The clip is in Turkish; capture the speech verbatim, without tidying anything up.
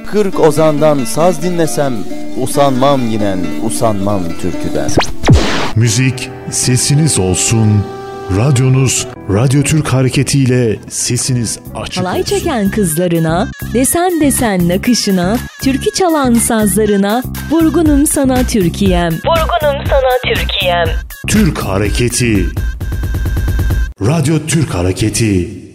kırk ozandan saz dinlesem, usanmam yinen, usanmam türküden. Müzik sesiniz olsun. Radyonuz Radyo Türk Hareketi ile sesiniz açık Halay olsun. çeken kızlarına, desen desen nakışına, türkü çalan sazlarına, vurgunum sana Türkiye'm. Vurgunum sana Türkiye'm. Türk Hareketi. Radyo Türk Hareketi.